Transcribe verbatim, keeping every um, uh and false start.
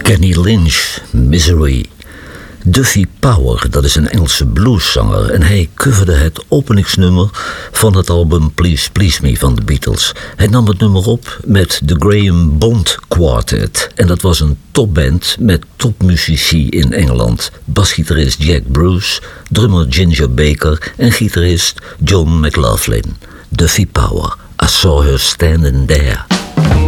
Kenny Lynch, Misery. Duffy Power, dat is een Engelse blueszanger en hij coverde het openingsnummer van het album Please Please Me van de Beatles. Hij nam het nummer op met de Graham Bond Quartet en dat was een topband met topmuzici in Engeland. Basgitarist Jack Bruce, drummer Ginger Baker en gitarist John McLaughlin. Duffy Power, I Saw Her Standing There.